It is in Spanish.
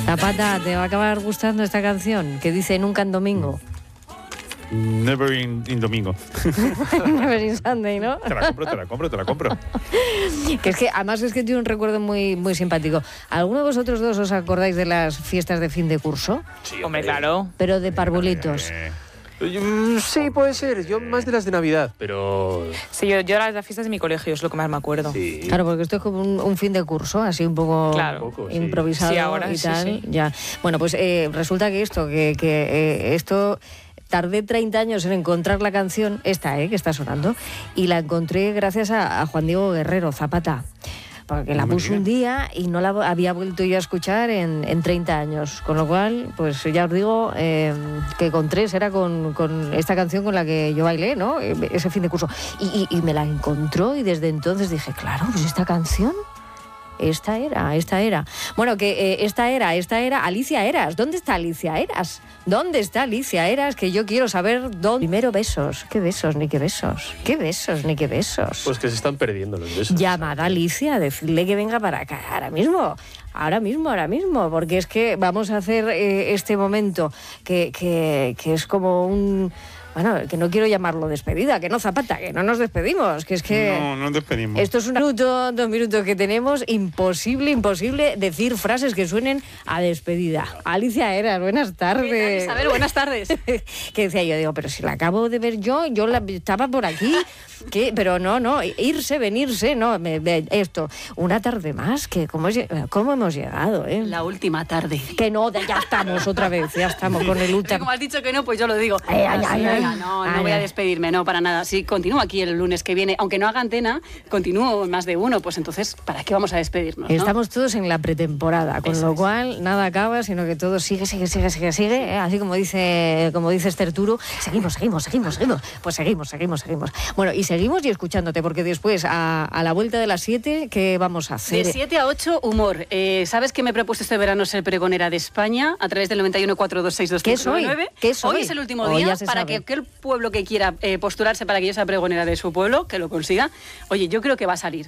Zapata, ¿te va a acabar gustando esta canción? Que dice nunca en domingo. Never in domingo. Never in Sunday, ¿no? Te la compro. Que es que, además, es que tiene un recuerdo muy, muy simpático. ¿Alguno de vosotros dos os acordáis de las fiestas de fin de curso? Sí, hombre, claro. Pero de parvulitos. Sí, puede ser. Yo más de las de Navidad, pero... Sí, yo las fiestas de mi colegio es lo que más me acuerdo. Sí. Claro, porque esto es como un fin de curso, así un poco, Claro. improvisado Sí, ahora y sí, tal. sí. Ya. Bueno, pues resulta que esto tardé 30 años en encontrar la canción, esta, que está sonando, y la encontré gracias a Juan Diego Guerrero, Zapata. Porque la puse un día y no la había vuelto yo a escuchar en 30 años. Con lo cual, pues ya os digo que con 3 era con esta canción con la que yo bailé, ¿no? Ese fin de curso. Y me la encontró y desde entonces dije, claro, pues esta canción... Esta era. Bueno, que esta era Alicia Eras. ¿Dónde está Alicia Eras? ¿Dónde está Alicia Eras? Que yo quiero saber dónde. Primero besos. ¿Qué besos ni qué besos? ¿Qué besos ni qué besos? Pues que se están perdiendo los besos. Llamad a Alicia, decirle que venga para acá ahora mismo, porque es que vamos a hacer este momento que es como un... Bueno, que no quiero llamarlo despedida, que no, Zapata, que no nos despedimos, que es que... No nos despedimos. Esto es 2 minutos que tenemos, imposible decir frases que suenen a despedida. Alicia Eras, buenas tardes. ¿Qué tal, Isabel? Buenas tardes. Que decía yo, digo, pero si la acabo de ver yo estaba por aquí, pero no, irse, venirse, no, esto, una tarde más, que ¿cómo hemos llegado, La última tarde. Que no, ya estamos otra vez, ya estamos con el último. Como has dicho que no, pues yo lo digo. No voy a despedirme, no, para nada. Sí, continúo aquí el lunes que viene. Aunque no haga antena, continúo más de uno. Pues entonces, ¿para qué vamos a despedirnos? ¿no? Estamos todos en la pretemporada, con lo cual nada acaba, sino que todo sigue. Así como dice Esther Turo, seguimos. Pues seguimos. Bueno, y seguimos y escuchándote, porque después, a la vuelta de las 7, ¿qué vamos a hacer? De 7 a 8, humor. ¿Sabes que me he propuesto este verano ser pregonera de España a través del 91-426-2599? ¿Qué soy? Hoy es el último día para que aquel pueblo que quiera postularse para que yo sea pregonera de su pueblo, que lo consiga. Oye, yo creo que va a salir.